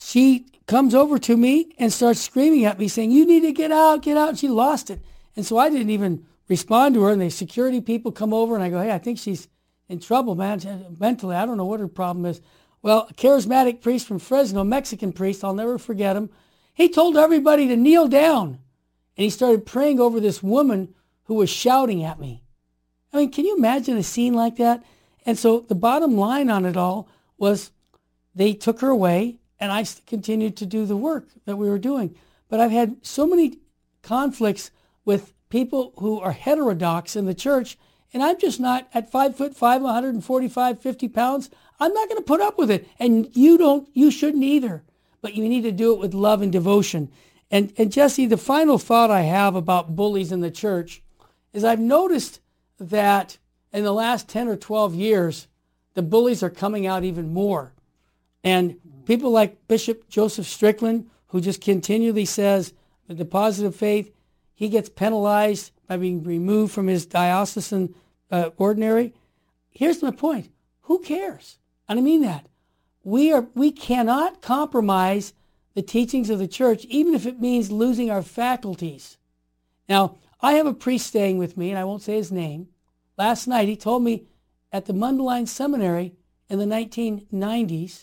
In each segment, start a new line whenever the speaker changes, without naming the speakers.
she comes over to me and starts screaming at me saying, you need to get out, get out. And she lost it. And so I didn't even respond to her. And the security people come over and I go, hey, I think she's in trouble, man. Mentally, I don't know what her problem is. Well, a charismatic priest from Fresno, Mexican priest, I'll never forget him. He told everybody to kneel down. And he started praying over this woman who was shouting at me. I mean, can you imagine a scene like that? And so the bottom line on it all was they took her away, and I continued to do the work that we were doing. But I've had so many conflicts with people who are heterodox in the church, and I'm just not at 5'5", 145, 50 pounds. I'm not going to put up with it. And you shouldn't either. But you need to do it with love and devotion. And Jesse, the final thought I have about bullies in the church is I've noticed that in the last 10 or 12 years, the bullies are coming out even more. And people like Bishop Joseph Strickland, who just continually says the deposit of faith, he gets penalized by being removed from his diocesan ordinary. Here's my point. Who cares? And I mean that. We cannot compromise the teachings of the church, even if it means losing our faculties. Now, I have a priest staying with me, and I won't say his name. Last night, he told me at the Mundelein Seminary in the 1990s,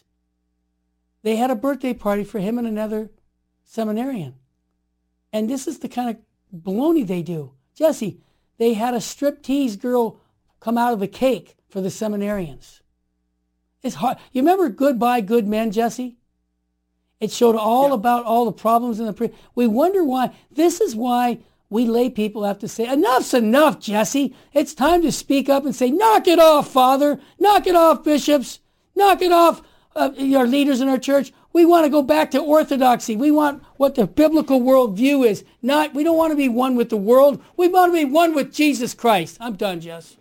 they had a birthday party for him and another seminarian. And this is the kind of baloney they do. Jesse, they had a striptease girl come out of the cake for the seminarians. It's hard. You remember Goodbye Good Men, Jesse? It showed all about all the problems in the we wonder why. This is why we lay people have to say, enough's enough, Jesse. It's time to speak up and say, knock it off, Father. Knock it off, bishops. Knock it off, your leaders in our church. We want to go back to orthodoxy. We want what the biblical worldview is. We don't want to be one with the world. We want to be one with Jesus Christ. I'm done, Jess.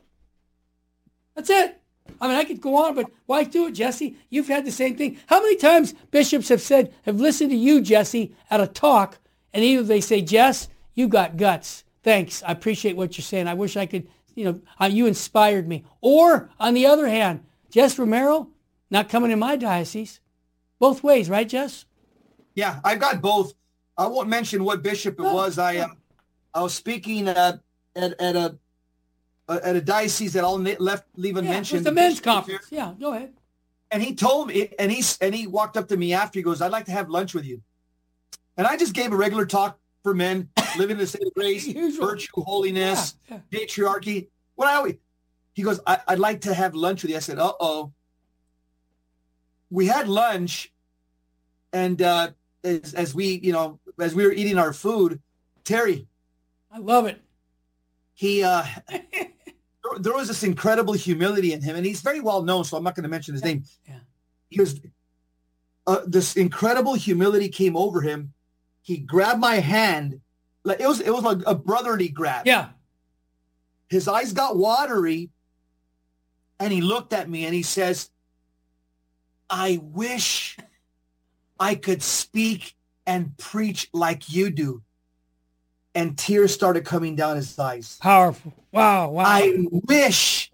That's it. I mean, I could go on, but why do it, Jesse? You've had the same thing. How many times bishops have listened to you, Jesse, at a talk, and either they say, Jess, you got guts. Thanks. I appreciate what you're saying. I wish I could, you inspired me. Or, on the other hand, Jess Romero, not coming in my diocese. Both ways, right, Jess?
Yeah, I've got both. I won't mention what bishop it was. I was speaking at a diocese that I'll leave unmentioned.
It's the men's conference. Yeah, go ahead.
And he told me, and he walked up to me after. He goes, "I'd like to have lunch with you." And I just gave a regular talk for men living in the state of grace, virtue, holiness, patriarchy. He goes, I'd like to have lunch with you. I said, uh-oh. We had lunch, and as we were eating our food, Terry.
I love it.
He there was this incredible humility in him, and he's very well known, so I'm not going to mention his name. Yeah. He was this incredible humility came over him. He grabbed my hand, like it was like a brotherly grab.
Yeah.
His eyes got watery, and he looked at me and he says, "I wish I could speak and preach like you do." And tears started coming down his eyes.
Powerful. Wow.
I wish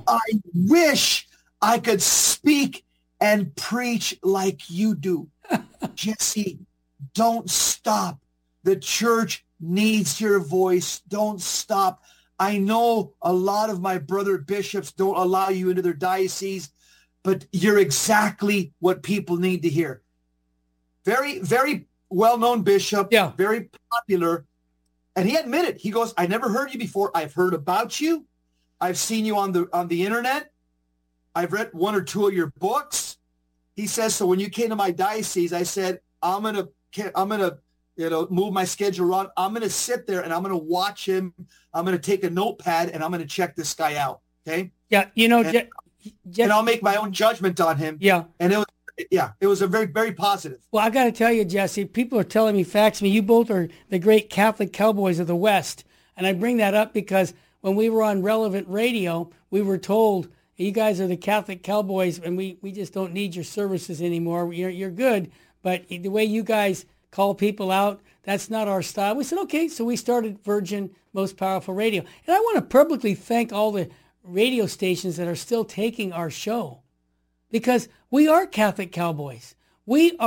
I could speak and preach like you do. Jesse, don't stop. The church needs your voice. Don't stop. I know a lot of my brother bishops don't allow you into their diocese, but you're exactly what people need to hear. Very, very well-known bishop.
Yeah.
Very popular. And he admitted, he goes, I never heard you before. I've heard about you. I've seen you on the internet. I've read one or two of your books. He says, so when you came to my diocese, I said, I'm gonna move my schedule around. I'm gonna sit there and I'm gonna watch him. I'm gonna take a notepad and I'm gonna check this guy out. Okay.
Yeah.
And I'll make my own judgment on him.
Yeah.
And it was a very, very positive.
Well, I got to tell you, Jesse, people are telling me, fax me, you both are the great Catholic cowboys of the West. And I bring that up because when we were on Relevant Radio, we were told, you guys are the Catholic cowboys and we just don't need your services anymore. You're good, but the way you guys call people out, that's not our style. We said, okay, so we started Virgin Most Powerful Radio. And I want to publicly thank all the radio stations that are still taking our show because we are Catholic cowboys. We